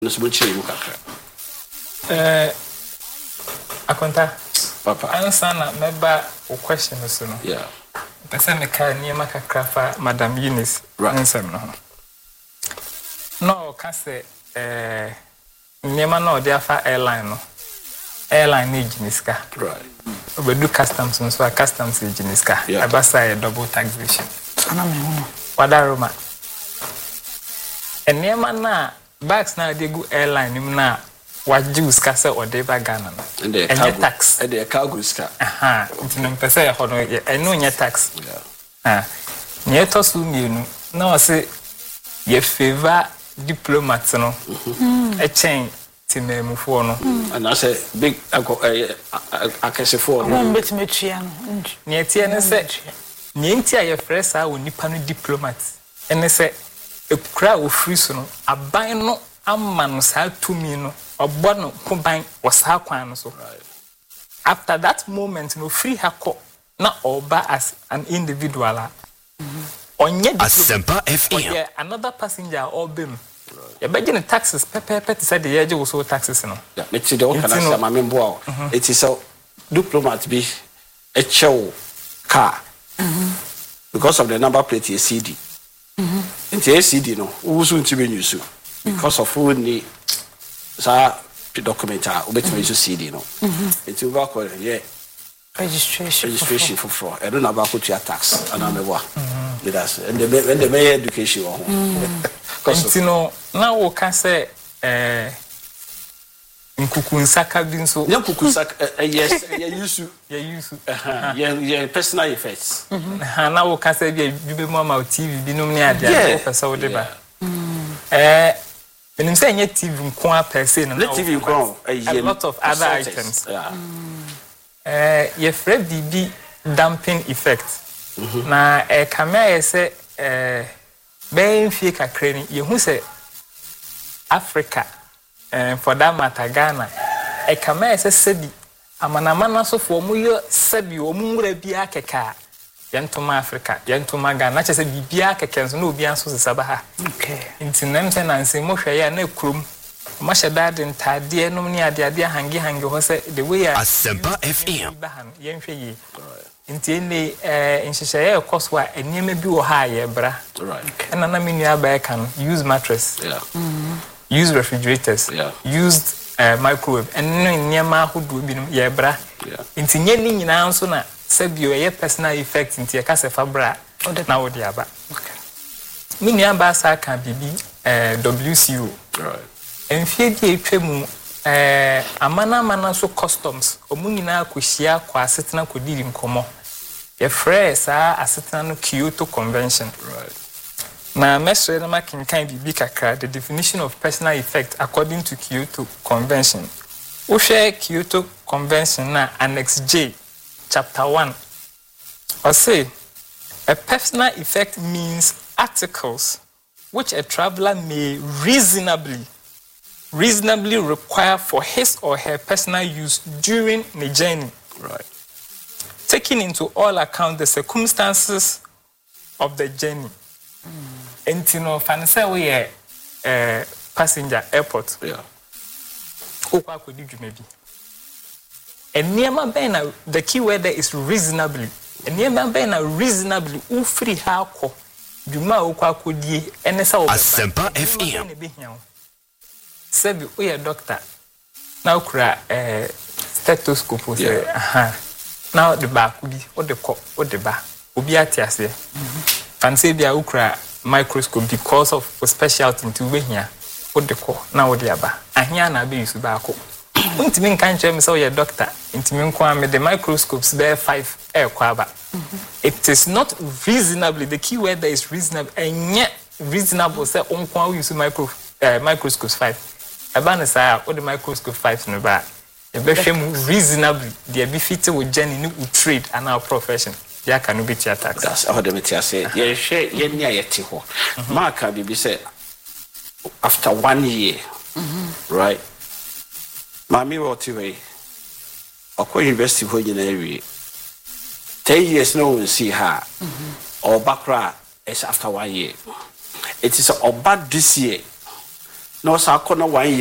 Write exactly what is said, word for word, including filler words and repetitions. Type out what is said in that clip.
no so chiri mu kakra eh akonta papa answer na meba o question so no yeah pesa me ka niema kakra fa Madam Eunice right nsem no no ka se eh niema no de afa airline no airline ni giniska right obedu customs so customs ni giniska abasa double taxation ana me ho wadaroma niema na bags na de go airline nim na wajus ka se odeba Ghana no and the tax and the cargo ska aha ntinum pese ya hono eno nya tax yeah ah nye to su mienu na wase ye favor diplomat no e chen timemufo no and I say big akesefo no mbetimetua no nye tie ne se nye ntia ye fresa wo nipa no diplomat ene se ekura wo free so no aban no amma no sa tumi no obo no kuban wasa kwan no so after that moment no free hako na oba as an individual mm-hmm. onye Asempa F M yeah, another passenger obem ya beje ne taxes pepe pepe said the yeje wo so taxes no yeah me ti de o kana say mame mbo a it is so diplomat be a chew car mm-hmm. because of the number plate is C D mhm nti C D no wo so nti be nyusu because of who ni sa document a obetime use C D no mhm nti wo ba ko yeah registration registration for fraud I don't know about what your tax and I'm a with us and the when the mayor education cuz you know now we can say eh nkukunsaka bi nso ya nkukunsaka yes ya yusu ya yusu ya ya personal effects ha na we can say bi bi mo ma T V bi no ne ade ade pesa wo de ba eh enim say nye T V nko a per se no na T V nko a lot of other items yeah eh ye free B B damping effect mm-hmm. na e kamera ye se eh ben fie kakra ni ye hu se Africa eh for that matter Ghana e kamera ye se sebi amanamana so fo mu yo sebi o mu ngura bi akeka yentoma Africa yentoma Ghana che se bibia akeka nso na obi anso se sabaha okay intinem tenancy mo hwe ya na kurum ma shedade ntade enum ni ade ade hangi hangi ho se the way Asempa F M yenhwe yi nti ene eh nhyehyeye ekoswa enema bi wo ha ye bra right na na menu aba kan use mattress yeah mm-hmm. use refrigerators yeah used uh, microwave eno enema hodo bi no ye bra yeah nti nye ni nyina nso na sabio ye personal effect nti ye kase fabra na wo dia ba okay menu aba sa kan bibi eh W C O right enfie di etwemu eh amana amana so customs omunyina akohia kwa asetena kodiri nkomo ye fresh a asetena no Kyoto Convention right na mesre na makinkan bibi kakra the definition of personal effect according to Kyoto Convention wo share Kyoto Convention na Annex J chapter one or say a personal effect means articles which a traveler may reasonably reasonably require for his or her personal use during the journey. Right. Taking into all account the circumstances of the journey. And you know, fancy we a passenger airport. Yeah. Okwa kodi dwumabi. And niema ben na the key word there is reasonably. And niema ben na reasonably u free ha ko dwuma okwa kodi enesa wo. Asempa F M. Sebi oya doctor na okura eh stethoscope say yeah. Aha now the back bi o de ko o de ba obi atiase fan say bia okura microscope because of for specialty nti we hia o de ko na o de aba ahia na be use ba ko untimi nkan chere me say oya doctor ntimi nko am the microscopes there five e kwa aba it is not reasonably the key word there is reasonable and reasonable say onko use micro uh, microscopes five abana sa o the microscope five no ba e be hwem reasonably dey be fit with journey ni u trade and our profession ya can no be tax that's how the metia say ye hwe ye nia ye te ho marka bibi say after one year mm-hmm. right mami what way akwa university ho nyina ewie ten years no we see her mm-hmm. or bakra is after one year it is about this year na ɔsa akɔ na one year